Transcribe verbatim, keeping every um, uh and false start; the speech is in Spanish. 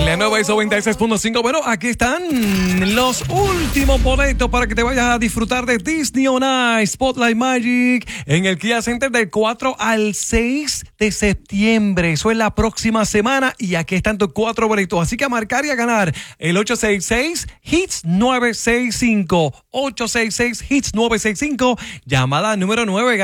La nueva es noventa y seis punto cinco. Bueno, aquí están los últimos boletos para que te vayas a disfrutar de Disney On Ice Spotlight Magic en el Kia Center del cuatro al seis de septiembre. Eso es la próxima semana y aquí están tus cuatro boletos. Así que a marcar y a ganar el ocho seis seis H I T S nueve seis cinco. ocho seis seis H I T S nueve seis cinco. Llamada número nueve.